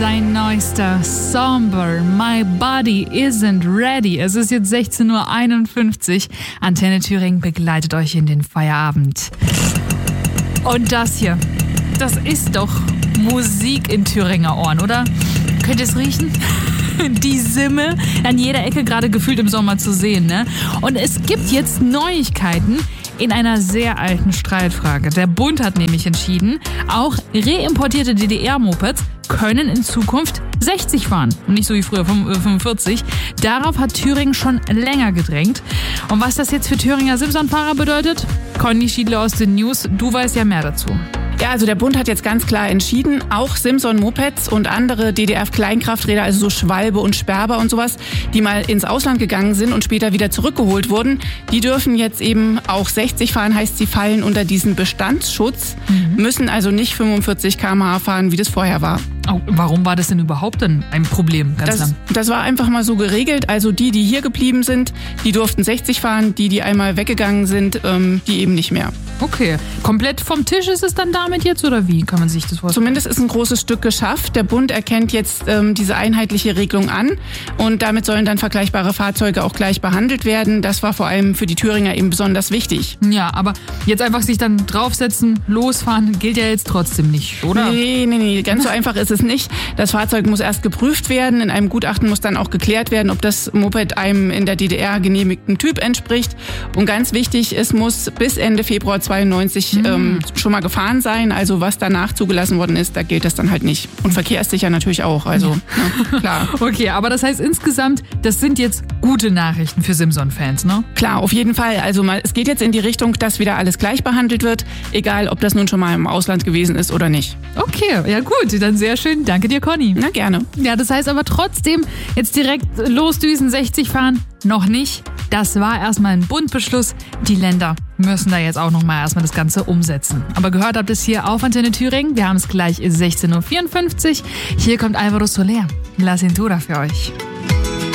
Sein neuester Somber, My Body Isn't Ready. Es ist jetzt 16:51 Uhr. Antenne Thüringen begleitet euch in den Feierabend. Und das hier, das ist doch Musik in Thüringer Ohren, oder? Könnt ihr es riechen? Die Simme an jeder Ecke gerade gefühlt im Sommer zu sehen, ne? Und es gibt jetzt Neuigkeiten in einer sehr alten Streitfrage. Der Bund hat nämlich entschieden, auch reimportierte DDR-Mopeds können in Zukunft 60 fahren und nicht so wie früher 45. Darauf hat Thüringen schon länger gedrängt. Und was das jetzt für Thüringer Simson-Fahrer bedeutet? Conny Schiedler aus den News, du weißt ja mehr dazu. Ja, also der Bund hat jetzt ganz klar entschieden, auch Simson-Mopeds und andere DDR-Kleinkrafträder, also so Schwalbe und Sperber und sowas, die mal ins Ausland gegangen sind und später wieder zurückgeholt wurden, die dürfen jetzt eben auch 60 fahren, heißt, sie fallen unter diesen Bestandsschutz, müssen also nicht 45 km/h fahren, wie das vorher war. Oh, warum war das denn überhaupt denn ein Problem? Das war einfach mal so geregelt. Also die hier geblieben sind, die durften 60 fahren. Die einmal weggegangen sind, die eben nicht mehr. Okay. Komplett vom Tisch ist es dann damit jetzt oder wie kann man sich das vorstellen? Zumindest ist ein großes Stück geschafft. Der Bund erkennt jetzt diese einheitliche Regelung an und damit sollen dann vergleichbare Fahrzeuge auch gleich behandelt werden. Das war vor allem für die Thüringer eben besonders wichtig. Ja, aber jetzt einfach sich dann draufsetzen, losfahren, gilt ja jetzt trotzdem nicht, oder? Nee. Ganz so einfach ist es nicht. Das Fahrzeug muss erst geprüft werden. In einem Gutachten muss dann auch geklärt werden, ob das Moped einem in der DDR genehmigten Typ entspricht. Und ganz wichtig, es muss bis Ende Februar 92 schon mal gefahren sein. Also was danach zugelassen worden ist, da gilt das dann halt nicht. Und verkehrssicher natürlich auch. Also klar. Okay, aber das heißt insgesamt, das sind jetzt gute Nachrichten für Simson-Fans, ne? Klar, auf jeden Fall. Also es geht jetzt in die Richtung, dass wieder alles gleich behandelt wird. Egal, ob das nun schon mal im Ausland gewesen ist oder nicht. Okay, ja gut, dann sehr schön. Danke dir, Conny. Na, gerne. Ja, das heißt aber trotzdem, jetzt direkt losdüsen, 60 fahren, noch nicht. Das war erstmal ein Bundbeschluss. Die Länder müssen da jetzt auch nochmal erstmal das Ganze umsetzen. Aber gehört habt es hier auf Antenne Thüringen. Wir haben es gleich 16:54 Uhr. Hier kommt Alvaro Soler. La Cintura für euch.